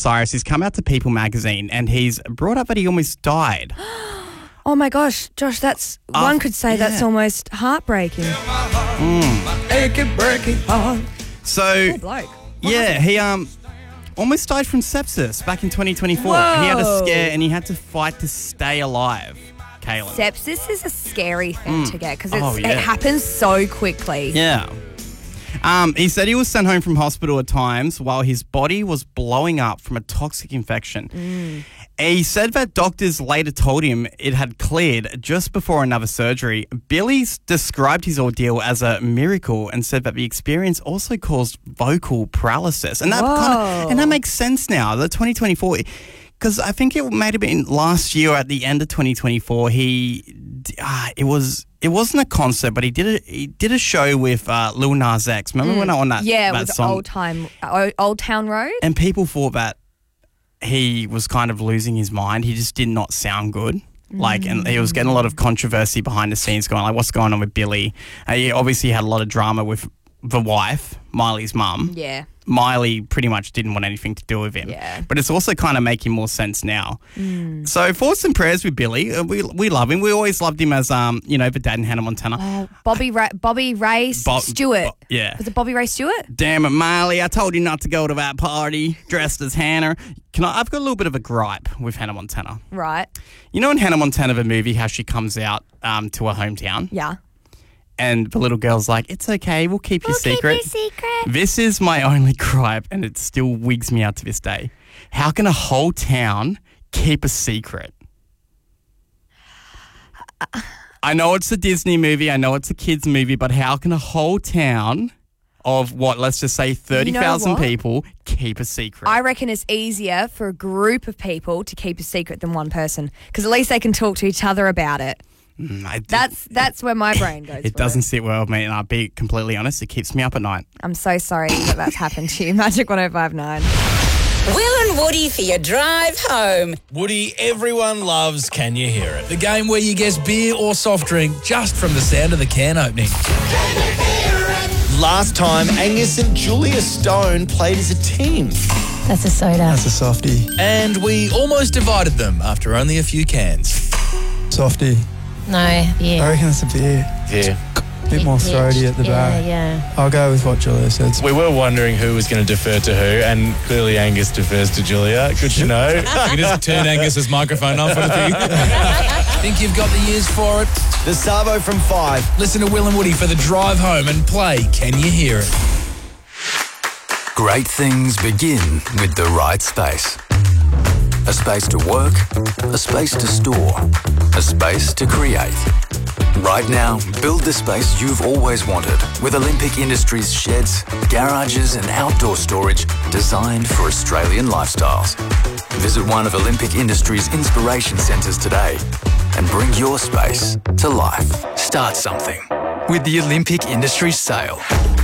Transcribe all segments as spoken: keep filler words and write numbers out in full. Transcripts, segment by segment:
Cyrus, he's come out to People magazine and he's brought up that he almost died. Oh my gosh, Josh, that's Uh, one could say yeah. that's almost heartbreaking. So, Poor bloke. yeah, he um almost died from sepsis back in twenty twenty-four. Whoa. He had a scare and he had to fight to stay alive, Kaylin. Sepsis is a scary thing to get because Oh, yeah. it happens so quickly. Yeah. Um, he said he was sent home from hospital at times while his body was blowing up from a toxic infection. He said that doctors later told him it had cleared just before another surgery. Billy's described his ordeal as a miracle and said that the experience also caused vocal paralysis. And that kind of, and that makes sense now. The twenty twenty-four, because I think it might have been last year at the end of twenty twenty-four. He, uh, it was. It wasn't a concert, but he did a he did a show with uh, Lil Nas X. Remember when I on that Yeah, it that was song? Old Time, Old, Old Town Road. And people thought that he was kind of losing his mind. He just did not sound good. Like, and he was getting a lot of controversy behind the scenes going, like, what's going on with Billy? Uh, he obviously had a lot of drama with the wife, Miley's mum. Yeah. Miley pretty much didn't want anything to do with him. Yeah. But it's also kind of making more sense now. So thoughts and prayers with Billy. Uh, we we love him. We always loved him as, um, you know, the dad in Hannah Montana. Oh, Bobby Ray, Bobby Ray Bo- Stewart. Bo- yeah. Was it Bobby Ray Stewart? Damn it, Miley, I told you not to go to that party dressed as Hannah. Can I, I've got a little bit of a gripe with Hannah Montana. Right. You know in Hannah Montana, the movie, how she comes out um, to her hometown Yeah. and the little girl's like, it's okay, we'll keep your We'll secret. keep your secret. This is my only gripe and it still wigs me out to this day. How can a whole town keep a secret? I know it's a Disney movie, I know it's a kids movie, but how can a whole town of what, let's just say thirty thousand You know what? people keep a secret? I reckon it's easier for a group of people to keep a secret than one person because at least they can talk to each other about it. Mm, I- That's that's where my brain goes. It for doesn't sit well with me, and I'll be completely honest, it keeps me up at night. I'm so sorry that that's happened to you. Magic one oh five point nine. Will and Woody for your drive home. Woody, everyone loves Can You Hear It? The game where you guess beer or soft drink just from the sound of the can opening. Last time, Angus and Julia Stone played as a team. That's a soda. That's a softie. And we almost divided them after only a few cans. Softie. No, I yeah. reckon that's a beer. Yeah. A bit more throaty at the yeah, back. Yeah, I'll go with what Julia said. We were wondering who was going to defer to who, and clearly Angus defers to Julia. Good to know. You just turn Angus's microphone off for the thing. Think you've got the ears for it? The Savo from five. Listen to Will and Woody for the drive home and play Can You Hear It? Great things begin with the right space. A space to work, a space to store, a space to create. Right now, build the space you've always wanted with Olympic Industries sheds, garages and outdoor storage designed for Australian lifestyles. Visit one of Olympic Industries' inspiration centres today and bring your space to life. Start something with the Olympic Industries sale.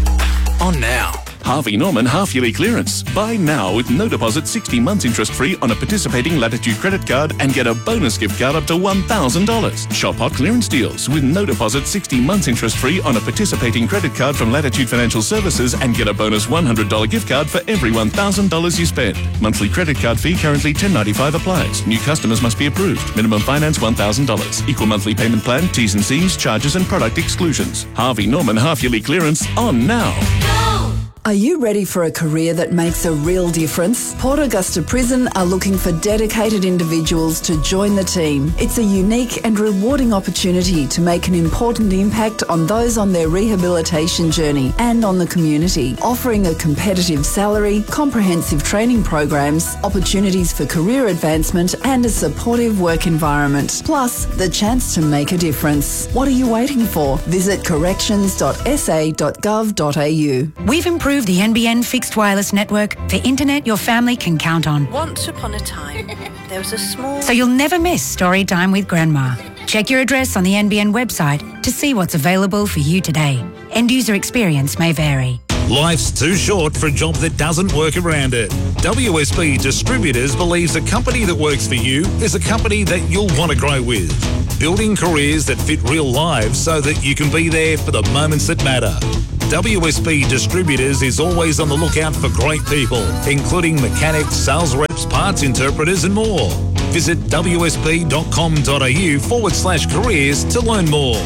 On now. Harvey Norman half-yearly clearance. Buy now with no deposit, sixty months interest-free on a participating Latitude credit card and get a bonus gift card up to one thousand dollars. Shop hot clearance deals with no deposit, sixty months interest-free on a participating credit card from Latitude Financial Services and get a bonus one hundred dollars gift card for every one thousand dollars you spend. Monthly credit card fee currently ten ninety-five applies. New customers must be approved. Minimum finance one thousand dollars. Equal monthly payment plan, T's and C's, charges and product exclusions. Harvey Norman half-yearly clearance on now. Are you ready for a career that makes a real difference? Port Augusta Prison are looking for dedicated individuals to join the team. It's a unique and rewarding opportunity to make an important impact on those on their rehabilitation journey and on the community, offering a competitive salary, comprehensive training programs, opportunities for career advancement and a supportive work environment, plus the chance to make a difference. What are you waiting for? Visit corrections dot s a dot gov dot a u. We've improved the N B N fixed wireless network for internet your family can count on. Once upon a time, there was a small... So you'll never miss story time with Grandma. Check your address on the N B N website to see what's available for you today. End user experience may vary. Life's too short for a job that doesn't work around it. W S B Distributors believes a company that works for you is a company that you'll want to grow with. Building careers that fit real lives so that you can be there for the moments that matter. W S B Distributors is always on the lookout for great people, including mechanics, sales reps, pumps, parts interpreters and more. Visit wsb.com.au forward slash careers to learn more.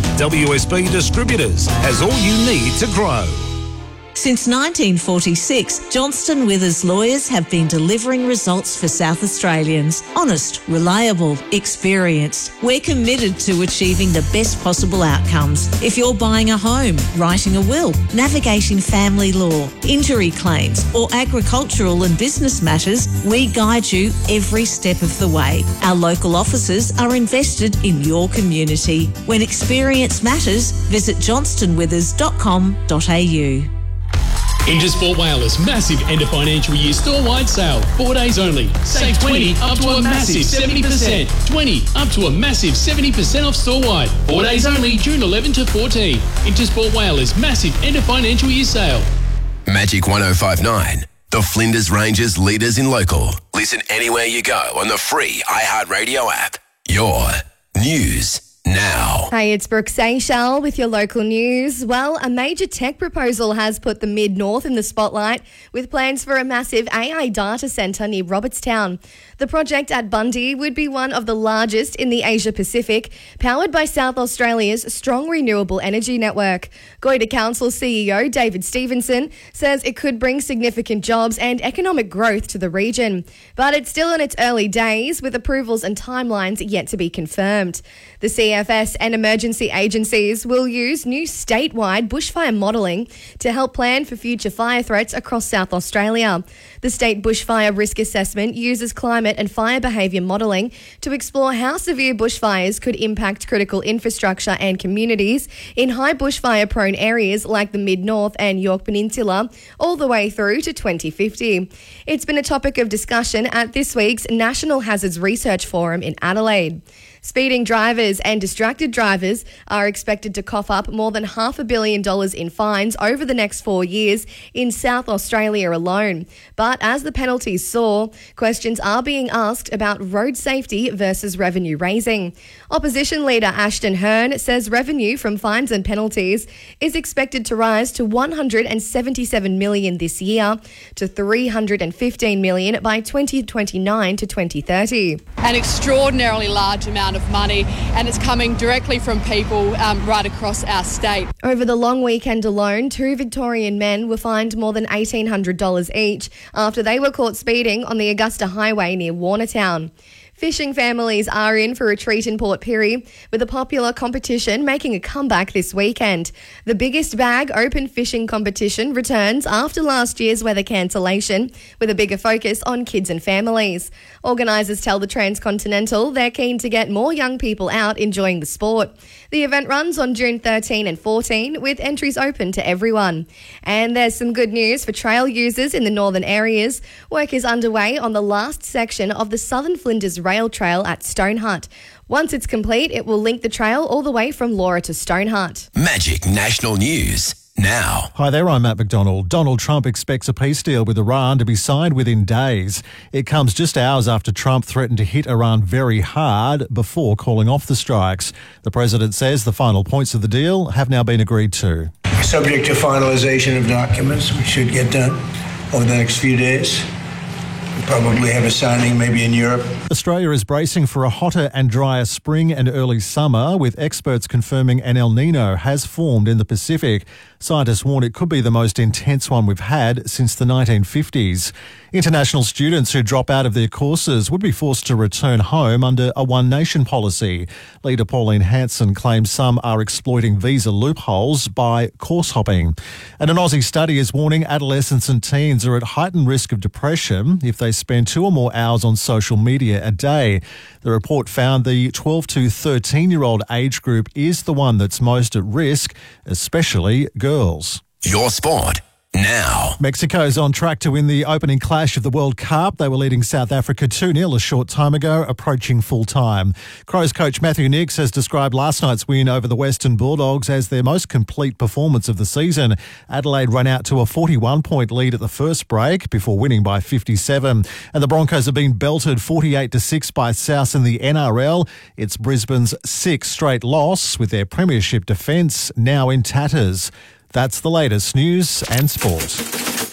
W S B Distributors has all you need to grow. Since nineteen forty-six, Johnston Withers lawyers have been delivering results for South Australians. Honest, reliable, experienced. We're committed to achieving the best possible outcomes. If you're buying a home, writing a will, navigating family law, injury claims, or agricultural and business matters, we guide you every step of the way. Our local offices are invested in your community. When experience matters, visit johnston withers dot com dot a u. Intersport Whalers massive end of financial year store-wide sale. Four days only. Save twenty up to a massive seventy percent. twenty up to a massive seventy percent off store-wide. Four days only, June eleventh to fourteenth. Intersport Whalers massive end of financial year sale. Magic one oh five nine. The Flinders Ranges leaders in local. Listen anywhere you go on the free iHeartRadio app. Your news now. Hey, it's Brooke Seychelles with your local news. Well, a major tech proposal has put the Mid-North in the spotlight with plans for a massive A I data centre near Robertstown. The project at Bundy would be one of the largest in the Asia-Pacific, powered by South Australia's strong renewable energy network. Goyder Council C E O David Stevenson says it could bring significant jobs and economic growth to the region. But it's still in its early days, with approvals and timelines yet to be confirmed. The C F S and emergency agencies will use new statewide bushfire modelling to help plan for future fire threats across South Australia. The State Bushfire Risk Assessment uses climate and fire behaviour modelling to explore how severe bushfires could impact critical infrastructure and communities in high bushfire-prone areas like the Mid-North and Yorke Peninsula, all the way through to twenty fifty. It's been a topic of discussion at this week's National Hazards Research Forum in Adelaide. Speeding drivers and distracted drivers are expected to cough up more than half a billion dollars in fines over the next four years in South Australia alone. But as the penalties soar, questions are being asked about road safety versus revenue raising. Opposition leader Ashton Hearn says revenue from fines and penalties is expected to rise to one hundred seventy-seven million dollars this year to three hundred fifteen million dollars by twenty twenty-nine to twenty thirty. An extraordinarily large amount of money, and it's coming directly from people um, right across our state. Over the long weekend alone, two Victorian men were fined more than eighteen hundred dollars each after they were caught speeding on the Augusta Highway near Warnertown. Fishing families are in for a treat in Port Pirie, with a popular competition making a comeback this weekend. The biggest bag open fishing competition returns after last year's weather cancellation, with a bigger focus on kids and families. Organisers tell the Transcontinental they're keen to get more young people out enjoying the sport. The event runs on June thirteenth and fourteenth, with entries open to everyone. And there's some good news for trail users in the northern areas. Work is underway on the last section of the Southern Flinders Rail Trail at Stonehut. Once it's complete, it will link the trail all the way from Laura to Stonehut. Magic National News now. Hi there, I'm Matt McDonald. Donald Trump expects a peace deal with Iran to be signed within days. It comes just hours after Trump threatened to hit Iran very hard before calling off the strikes. The president says the final points of the deal have now been agreed to. Subject to finalisation of documents, which should get done over the next few days. We'll probably have a signing maybe in Europe. Australia is bracing for a hotter and drier spring and early summer, with experts confirming an El Nino has formed in the Pacific. Scientists warn it could be the most intense one we've had since the nineteen fifties. International students who drop out of their courses would be forced to return home under a One Nation policy. Leader Pauline Hanson claims some are exploiting visa loopholes by course hopping. And an Aussie study is warning adolescents and teens are at heightened risk of depression if they spend two or more hours on social media a day. The report found the twelve to thirteen-year-old age group is the one that's most at risk, especially girls. Your sport now. Mexico's on track to win the opening clash of the World Cup. They were leading South Africa two nil a short time ago, approaching full time. Crows coach Matthew Nicks has described last night's win over the Western Bulldogs as their most complete performance of the season. Adelaide ran out to a forty-one point lead at the first break before winning by fifty-seven. And the Broncos have been belted forty-eight to six by South in the N R L. It's Brisbane's sixth straight loss, with their premiership defence now in tatters. That's the latest news and sport.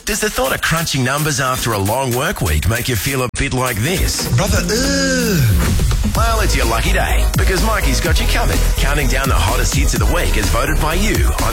Does the thought of crunching numbers after a long work week make you feel a bit like this? Brother, ugh. Well, it's your lucky day, because Mikey's got you covered. Counting down the hottest hits of the week as voted by you on